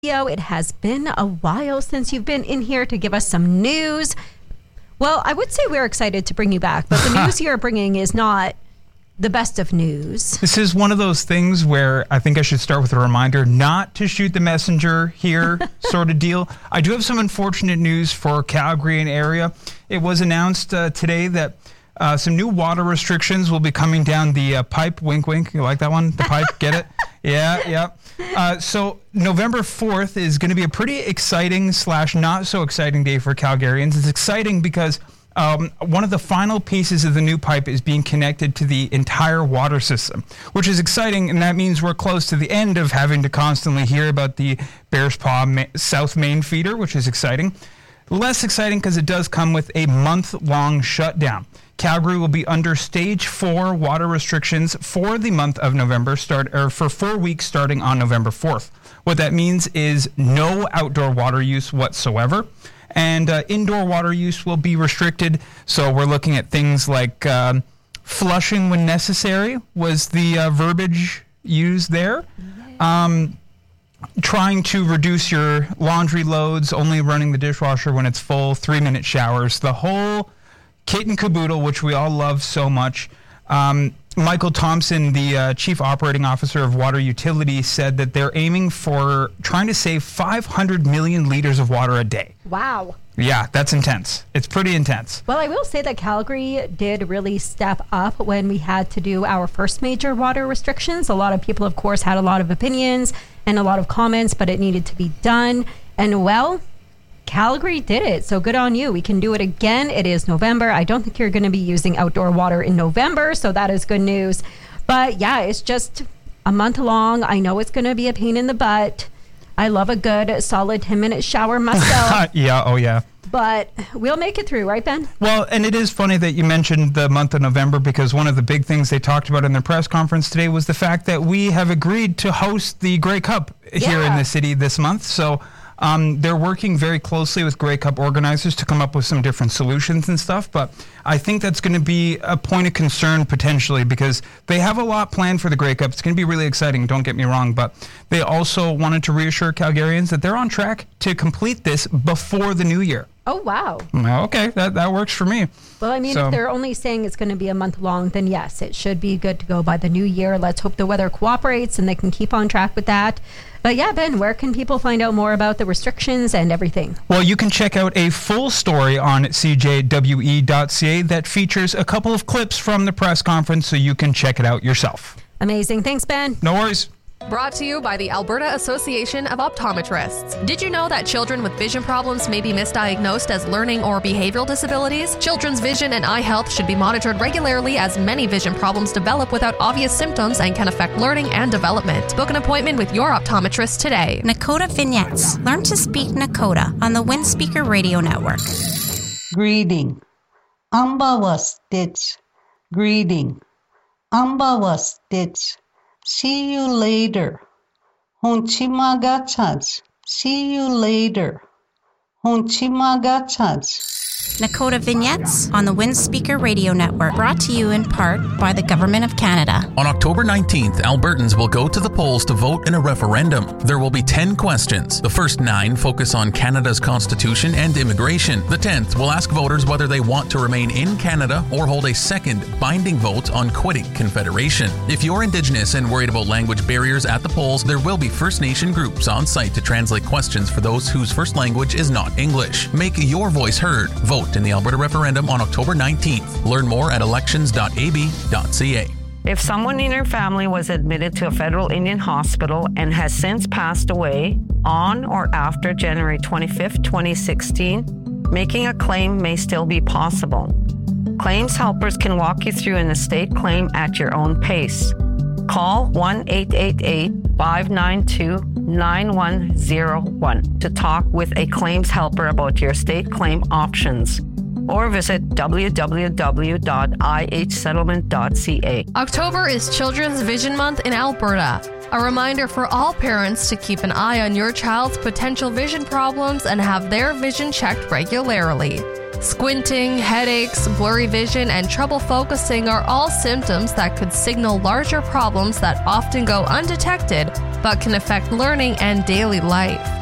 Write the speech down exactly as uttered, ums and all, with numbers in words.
It has been a while since you've been in here to give us some news. Well, I would say we're excited to bring you back, but the news you're bringing is not the best of news. This is one of those things where I think I should start with a reminder not to shoot the messenger here sort of deal. I do have some unfortunate news for Calgary and area. It was announced uh, today that uh, some new water restrictions will be coming down the uh, pipe. Wink, wink. You like that one? The pipe, get it? Yeah, yeah. Uh, so November fourth is going to be a pretty exciting slash not so exciting day for Calgarians. It's exciting because um, one of the final pieces of the new pipe is being connected to the entire water system, which is exciting, and that means we're close to the end of having to constantly hear about the Bears Paw Ma- South Main feeder, which is exciting. Less exciting because it does come with a month-long shutdown. Calgary will be under stage four water restrictions for the month of November, start or for four weeks starting on November fourth. What that means is no outdoor water use whatsoever, and uh, indoor water use will be restricted. So we're looking at things like um, flushing when necessary was the uh, verbiage used there. Um, trying to reduce your laundry loads, only running the dishwasher when it's full, three-minute showers, the whole kit and caboodle, which we all love so much. Um, Michael Thompson, the uh, Chief Operating Officer of Water Utilities, said that they're aiming for trying to save five hundred million liters of water a day. Wow. Yeah, that's intense. It's pretty intense. Well, I will say that Calgary did really step up when we had to do our first major water restrictions. A lot of people, of course, had a lot of opinions and a lot of comments, but it needed to be done. And well, Calgary did it. So good on you. We can do it again. It is November. I don't think you're going to be using outdoor water in November, so that is good news. But yeah, it's just a month long. I know it's going to be a pain in the butt. I love a good solid ten minute shower myself. Yeah, oh yeah. But we'll make it through, right, Ben? Well, and it is funny that you mentioned the month of November, because one of the big things they talked about in their press conference today was the fact that we have agreed to host the Grey Cup here Yeah. in the city this month. So um, they're working very closely with Grey Cup organizers to come up with some different solutions and stuff. But I think that's going to be a point of concern potentially, because they have a lot planned for the Grey Cup. It's going to be really exciting, don't get me wrong. But they also wanted to reassure Calgarians that they're on track to complete this before the new year. Oh, wow. Okay, that, that works for me. Well, I mean, So- if they're only saying it's going to be a month long, then yes, it should be good to go by the new year. Let's hope the weather cooperates and they can keep on track with that. But yeah, Ben, where can people find out more about the restrictions and everything? Well, you can check out a full story on c j w e dot c a that features a couple of clips from the press conference, so you can check it out yourself. Amazing. Thanks, Ben. No worries. Brought to you by the Alberta Association of Optometrists. Did you know that children with vision problems may be misdiagnosed as learning or behavioral disabilities? Children's vision and eye health should be monitored regularly, as many vision problems develop without obvious symptoms and can affect learning and development. Book an appointment with your optometrist today. Nakota Vignettes. Learn to speak Nakota on the Windspeaker Radio Network. Greeting. Ambawa Stitch. Greeting. Ambawa Stitch. See you later. Honchimagachaj. See you later. Honchimagachaj. Nakota Vignettes on the Windspeaker Radio Network. Brought to you in part by the Government of Canada. On October nineteenth, Albertans will go to the polls to vote in a referendum. There will be ten questions. The first nine focus on Canada's constitution and immigration. The tenth will ask voters whether they want to remain in Canada or hold a second binding vote on quitting Confederation. If you're Indigenous and worried about language barriers at the polls, there will be First Nation groups on site to translate questions for those whose first language is not English. Make your voice heard. Vote in the Alberta referendum on October nineteenth. Learn more at elections dot a b dot c a. If someone in your family was admitted to a federal Indian hospital and has since passed away on or after January twenty-fifth, twenty sixteen, making a claim may still be possible. Claims helpers can walk you through an estate claim at your own pace. Call one eight eight eight, five nine two, nine one zero one to talk with a claims helper about your estate claim options, or visit w w w dot i h settlement dot c a. October is Children's Vision Month in Alberta. A reminder for all parents to keep an eye on your child's potential vision problems and have their vision checked regularly. Squinting, headaches, blurry vision, and trouble focusing are all symptoms that could signal larger problems that often go undetected but can affect learning and daily life.